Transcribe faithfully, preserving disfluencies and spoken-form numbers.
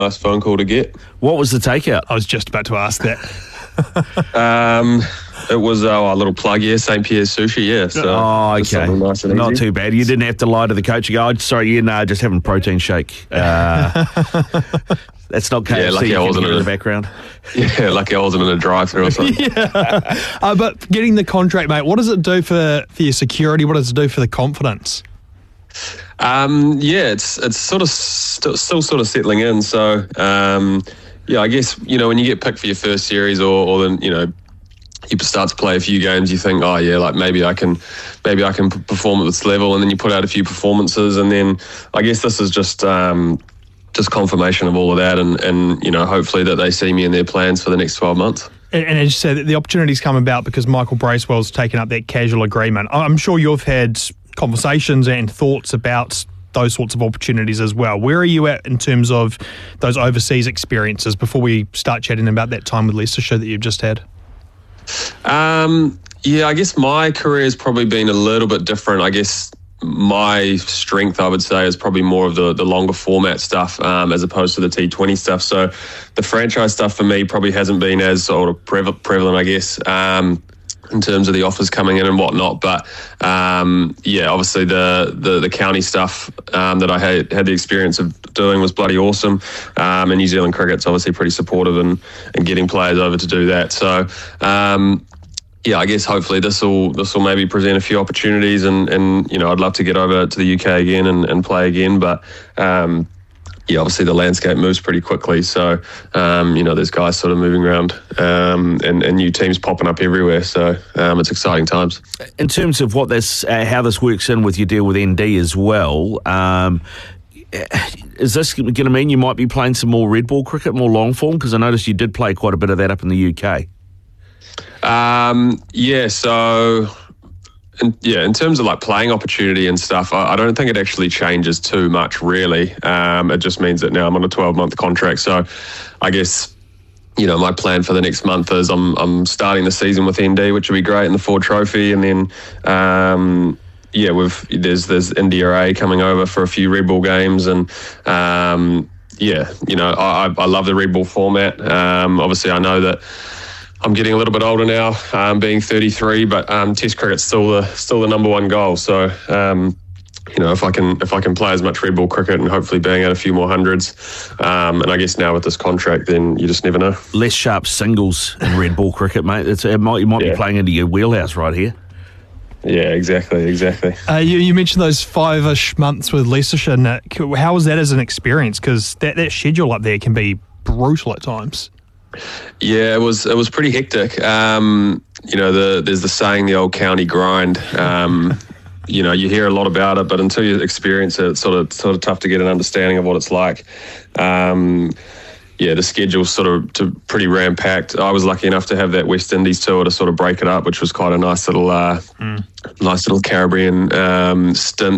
nice phone call to get. What was the takeout? I was just about to ask that. um, it was uh, our little plug, yeah, Saint Pierre's Sushi, yeah. So oh, okay. Nice and Not easy. too bad. You didn't have to lie to the coach and go, oh, sorry, you know, just having a protein shake. Uh, that's not K F C. Yeah, lucky I wasn't in in the a, background. Yeah, lucky I wasn't in a drive-thru or something. yeah. uh, but getting the contract, mate, what does it do for, for your security? What does it do for the confidence? Um, yeah, it's it's sort of st- still sort of settling in. So, um, yeah, I guess, you know, when you get picked for your first series or, or then, you know, you start to play a few games, you think, oh yeah, like maybe I can, maybe I can p- perform at this level, and then you put out a few performances, and then I guess this is just um, just confirmation of all of that, and and you know, hopefully that they see me in their plans for the next twelve months. And, and as you said, the opportunities come about because Michael Bracewell's taken up that casual agreement. I'm sure you've had conversations and thoughts about those sorts of opportunities as well. Where are you at in terms of those overseas experiences before we start chatting about that time with Leicestershire that you've just had? Um, yeah, I guess my career has probably been a little bit different. I guess my strength, I would say, is probably more of the, the longer format stuff um, as opposed to the T twenty stuff. So the franchise stuff for me probably hasn't been as sort of prevalent, I guess, um, in terms of the offers coming in and whatnot. But um, yeah, obviously the, the, the county stuff um, that I had, had the experience of doing was bloody awesome. Um, and New Zealand cricket's obviously pretty supportive in, in getting players over to do that. So um, yeah, I guess hopefully this will this will maybe present a few opportunities, and, and you know, I'd love to get over to the U K again and, and play again. But um, yeah, obviously the landscape moves pretty quickly. So, um, you know, there's guys sort of moving around um, and, and new teams popping up everywhere. So um, it's exciting times. In terms of what this, uh, how this works in with your deal with N D as well, um, is this going to mean you might be playing some more red ball cricket, more long form? Because I noticed you did play quite a bit of that up in the U K. Um, yeah, so... In, yeah, in terms of like playing opportunity and stuff, I, I don't think it actually changes too much, really. Um, it just means that now I'm on a twelve-month contract. So I guess, you know, my plan for the next month is I'm I'm starting the season with N D, which would be great, in the Ford Trophy. And then, um, yeah, we've there's, there's India A coming over for a few red ball games. And, um, yeah, you know, I, I love the red ball format. Um, obviously, I know that I'm getting a little bit older now, um, being thirty-three, but um, Test cricket's still the still the number one goal. So, um, you know, if I can if I can play as much red ball cricket and hopefully bang out a few more hundreds, um, and I guess now with this contract, then you just never know. Less sharp singles in red ball cricket, mate. It's, it might, you might yeah. be playing into your wheelhouse right here. Yeah, exactly, exactly. Uh, you, you mentioned those five-ish months with Leicestershire, Nick. How was that as an experience? Because that, that schedule up there can be brutal at times. Yeah, it was it was pretty hectic. Um, you know, the there's the saying, the old county grind. Um, you know, you hear a lot about it, but until you experience it, it's sort of sort of tough to get an understanding of what it's like. Um, yeah, the schedule's sort of to pretty ram-packed. I was lucky enough to have that West Indies tour to sort of break it up, which was quite a nice little, uh, mm. nice little Caribbean um, stint.